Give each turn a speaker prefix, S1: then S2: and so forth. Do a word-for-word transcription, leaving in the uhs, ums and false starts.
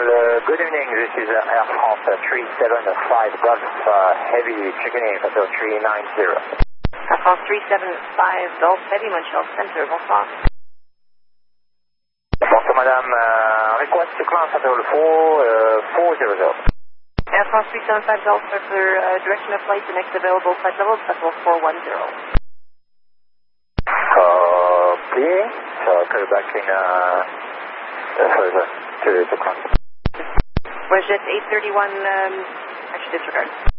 S1: uh, good evening. This is uh, Air France uh, three seven five Golf uh, Heavy checking in for three nine zero.
S2: Air France three seven five Golf Heavy, Montreal Center, bonsoir.
S1: Bonsoir madame, uh, request to climb for four zero zero.
S2: Air France three seven five Golf, for uh, direction of flight, the next available flight level is level four one zero.
S1: Copy. So I'll call back in uh, further to the climb.
S2: WestJet eight thirty-one, um, actually disregard.